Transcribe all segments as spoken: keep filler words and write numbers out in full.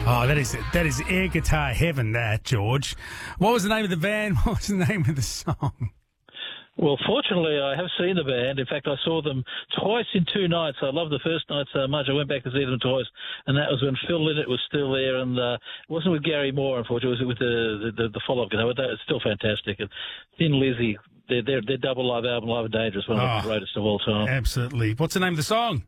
Oh, that is that is air guitar heaven, that, George. What was the name of the band? What was the name of the song? Well, fortunately, I have seen the band. In fact, I saw them twice in two nights. I loved the first night so much. I went back to see them twice, and that was when Phil Lynott was still there, and uh, it wasn't with Gary Moore, unfortunately. It was with the the, the follow-up guitar. But it's still fantastic. And Thin Lizzy, their, their, their double live album, Live and Dangerous, one of Oh, the greatest of all time. Absolutely. What's the name of the song?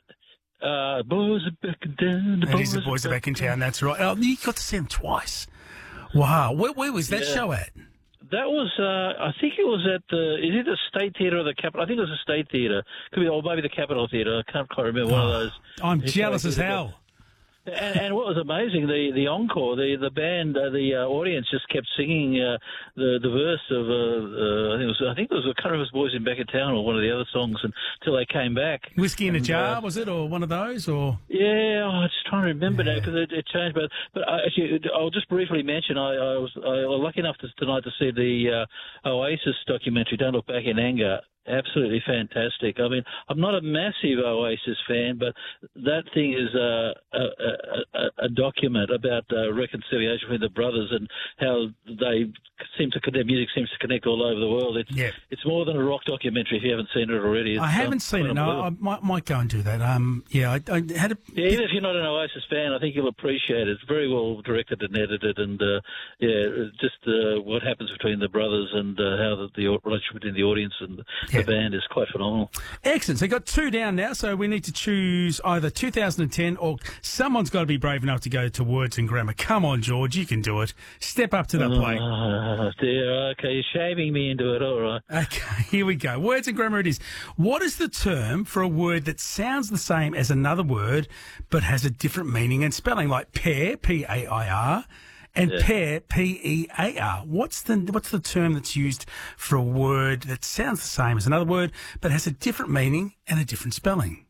Uh, boys are back in town. The That is The Boys Are Back in Town. That's right. Oh, you got to see them twice. Wow. Where, where was that Yeah. show at? That was, uh, I think it was at the, is it the State Theatre or the Capitol? I think it was the State Theatre. Could be, or maybe the Capitol Theatre. I can't quite remember. One of those. I'm jealous as hell. And, and what was amazing, the, the encore, the the band, uh, the uh, audience just kept singing uh, the the verse of, uh, uh, I think it was, I think it was a Currivers Boys in Back in Town or one of the other songs until they came back. Whiskey in a and, Jar, uh, was it, or one of those, or? Yeah, oh, I'm just trying to remember Yeah. now because it, it changed. But but I, actually, I'll just briefly mention I, I was I was lucky enough to, tonight to see the uh, Oasis documentary, Don't Look Back in Anger. Absolutely fantastic. I mean, I'm not a massive Oasis fan, but that thing is a, a, a, a document about uh, reconciliation with the brothers and how they seem to their music seems to connect all over the world. It's Yeah. it's more than a rock documentary if you haven't seen it already. It's, I haven't um, seen it. quite No, I unbelievable. might, might go and do that. Um, yeah, I, I had a. Yeah, even if you're not an Oasis fan, I think you'll appreciate it. It's very well directed and edited, and uh, yeah, just uh, what happens between the brothers and uh, how the, the relationship between the audience and the, Yeah. the band is quite phenomenal. Excellent. So you've got two down now, so we need to choose either two thousand ten or someone's got to be brave enough to go to Words and Grammar. Come on, George, you can do it. Step up to the plate. Oh, dear. Okay, you're shaving me into it. All right. Okay, here we go. Words and Grammar it is. What is the term for a word that sounds the same as another word but has a different meaning and spelling, like pair, P A I R, and Yeah. pair, P E A R? What's the what's the term that's used for a word that sounds the same as another word but has a different meaning and a different spelling?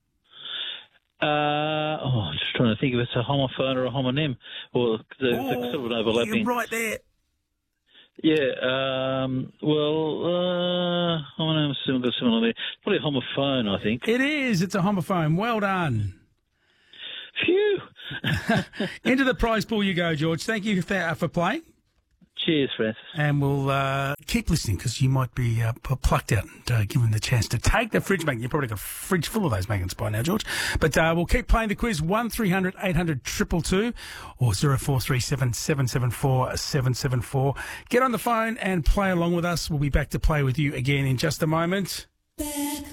Uh, oh, I'm just trying to think if it's a homophone or a homonym, or the, the sort of an overlapping. You're right there. Yeah. Um, well, uh, homonym similar, similar. Probably a homophone, I think. It is. It's a homophone. Well done. Phew. Into the prize pool you go, George. Thank you for, for playing. Cheers, Francis. And we'll uh, keep listening because you might be uh, p- plucked out and uh, given the chance to take the fridge magnet. You've probably got a fridge full of those magnets by now, George. But uh, we'll keep playing the quiz. one three hundred eight hundred two two two or zero four three seven seven seven four seven seven four. Get on the phone and play along with us. We'll be back to play with you again in just a moment. Back